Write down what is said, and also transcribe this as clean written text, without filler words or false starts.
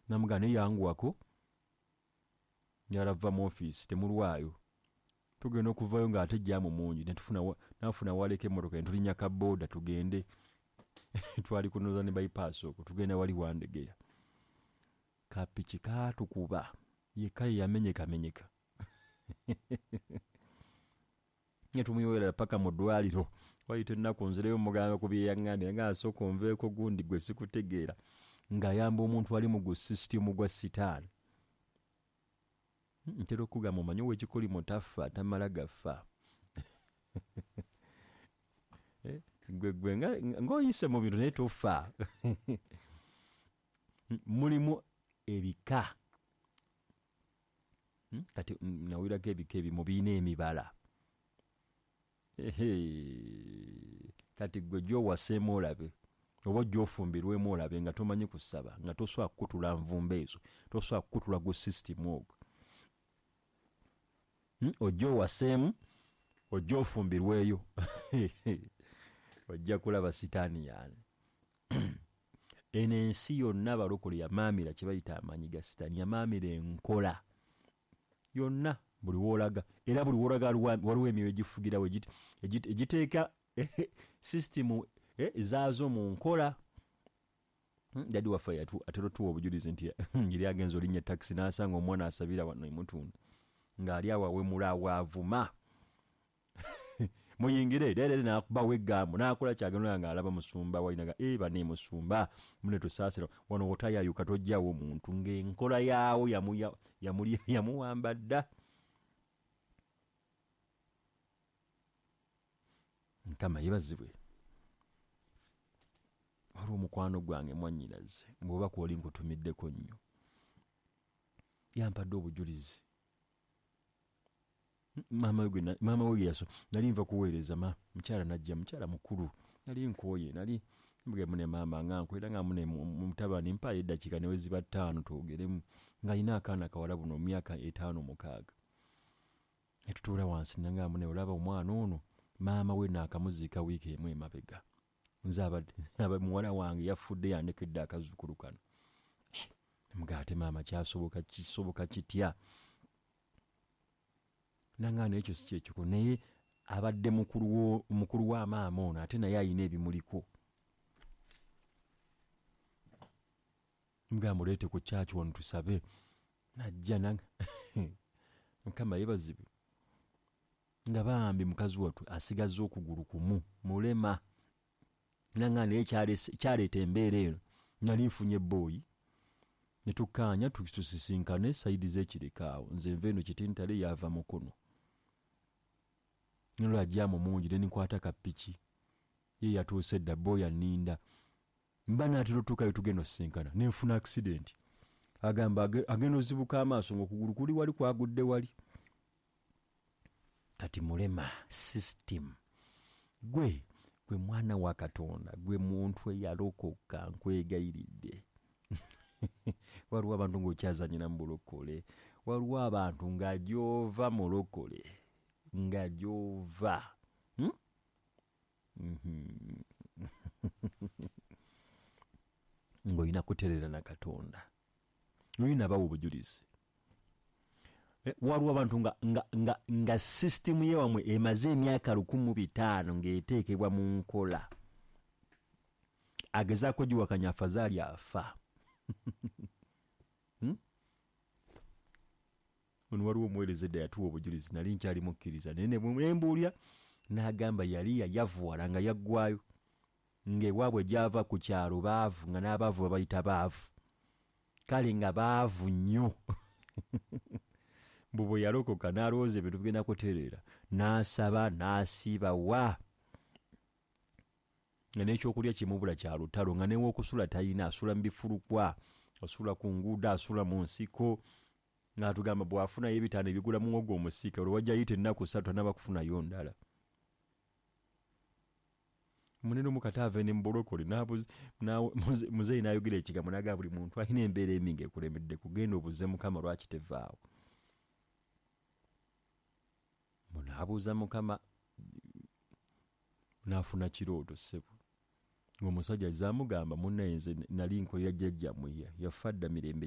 namugana yanguwako nyalava mu office temulwayo tugenda okuvayo ng'ate jjaamu mungi nafuna waleka emmotoka netulinnya ka booda tugende twali kunoza ne bypass okwo tugenda wali Wandegeya kapiki kaatukuba yekka yamenyekamenyeka netumuyoyera paka mu ddwaliro wayita ennaku nzireyo mugamba ku bye yaŋŋambye nga asooka onveeko gundi gwe sikutegeera ng'ayamba omuntu ali mu gu sisitimu gwa sitaani ntera okugamba omanyi wekikoli mutafa tamala gafa gwe ng'oyise mu bintu naye tofa mulimu ebika kati nawirako ebika ebimu birina emibala kati gwe gy'owaseemu olabe oba gy'ofumbirwemu olabe nga tomanyi kusaba nga tosobola kukutula nvumba ezo tosobola kukutula gu sisitimu ogwo ojja owaseemu ojja ofumbirweyo ojja kulaba sitaani yaani eno ensi yonna abalokole yamaamira kye bayita amaanyi ga sitaani yamaamira enkola yonna buli woolaga era buli woolaga waliwo emyoyo egifugirawo egiteeka sisitimu zaazo mu nkola. Dadi waffe atera tuwa obujulizi nti ngeri agenza olinnya takisi n'asanga omwana asabira wano emutundu ng'ali awawemula awaavuma muyingire leero n'akubawo eggambo n'akola kyagenda ng'alaba musumba walinaga bane musumba mune tusaasira wano wotayayuka tojjawo omuntu ng'enkola yaawo yamuwamba dda. Nkama yebazibwe waliwo omukwano gwange mwannyinaze bw'oba kwoli nkutumiddeko nnyo yampadde obujulizi maama we yaso nali nva kuweereza mukyala najja mukyala mukulu nali nkooye nali mbugemu ne maama nga nkwera nga mune mutabani mpayo eddakiika newe ziba 5 twogeremu ng'alina akaana kawala buno myaka 5-6 netutuula wansi nanga mune olaba omwana ono maama we naakamuziika wiiki emu emabega nze muwala wange yafudde yandekedde akazuukulu kano mugate maama kisoboka kitya nanga n'ekyo si kyekiko naye abadde mukulu wa maama ono ate naye ayina ebimuliko mugamba oleete ku kyaki wano tusabe najja nanga Mukama yebazibwe nga bambi mukazi wattu asigaza okugulu kumu mulema nanga naye kyaleeta embeera eno nali nfunye boyi netukkaanya tusisinkane sayidi z'ekirikaawo nze nva eno kitintale yava mukono nolwa ajjaamu mungi nenkwata kapiki ye yatuuse dda boyi aninda mba naatera otuukayo tugenda osisinkana nenfuna accident agamba agenda ozibuka amaaso ng'okugulu kuli wali kwagudde wali kati mulema system gwe mwana wa Katonda gwe muntu eyalokoka nkwegayiridde waliwo abantu ng'okyazanyira mu bulokole waliwo abantu ng'agyova mulokole ng'agyova ng'olina kuterera na Katonda olina bawo obujulizi waliwo abantu nga sisitimu yewamwe emaze emyaka 1500 ng'eteekebwa mu nkola agezaako giwakanya afazaali afa ono waliwo omuweereza edda yatuwa obujulizi nali nkyali mukkiriza naye nembuulya n'agamba yali yayavuwala nga yaggwayo ng'ewaabwe gyava ku kyalo baavu nga n'abaavu babayita baavu kale nga baavu nnyo bwe yalokoka n'alowooza ebintu bigenda kutereera n'asaba n'asiiba wa nga n'ekyokulya kimubula kya lutalo nga newokusula tayina asula mu bifulukwa asula ku nguudo asula mu nsiko ng'atugamba bw'afunayo ebitaano ebigula muwogo omusiika olwo wajja yita ennaku 3 anaba kufunayo ndala munene omukataava ne mubolokole muzeeyi n'ayogera ekigambo n'agamba buli muntu alina embeera embi ng'ekulemedde kugenda obuze Mukama lwaki tevaawo munaabuuza Mukama n'afuna kirooto ssebo ng'omusajja azamugamba munnaye nze nali nkolera jjajjammwe yafa dda mirembe